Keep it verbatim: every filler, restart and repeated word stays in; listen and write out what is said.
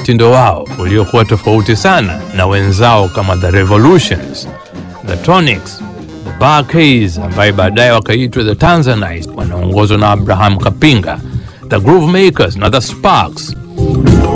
mtindo wao uliokuwa tofauti sana na wenzao kama The Revolutions, The Tonics, The Bar Keys ambaye baadaye wakaitwa The Tanzanites wanaongozwa na Abraham Kapinga, The Groove Makers na The Sparks.